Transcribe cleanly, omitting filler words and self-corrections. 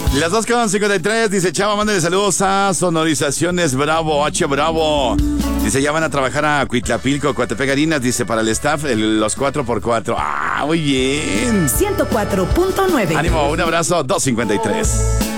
Las 2:53, dice Chava, mándale saludos a Sonorizaciones Bravo, H Bravo. Dice, ya van a trabajar a Cuitlapilco, Coatepec Harinas, dice, para el staff, los 4x4. Ah, muy bien. 104.9. Ánimo, un abrazo, 2:53.